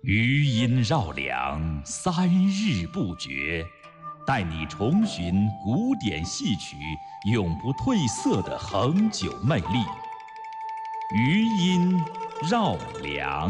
余音绕梁，3日不绝，带你重寻古典戏曲永不褪色的恒久魅力。余音绕梁。